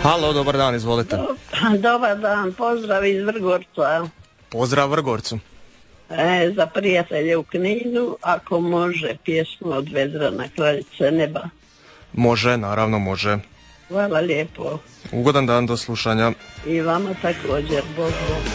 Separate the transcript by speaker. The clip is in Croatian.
Speaker 1: Halo, dobar dan, izvolite.
Speaker 2: Dobar dan, pozdrav iz Vrgorca.
Speaker 1: Pozdrav Vrgorcu.
Speaker 2: Za prijatelje u Kninu, ako može, pjesmu od Vedrana, Kraljice neba.
Speaker 1: Može, naravno može.
Speaker 2: Hvala lijepo.
Speaker 1: Ugodan dan, do slušanja.
Speaker 2: I vama također, Bog.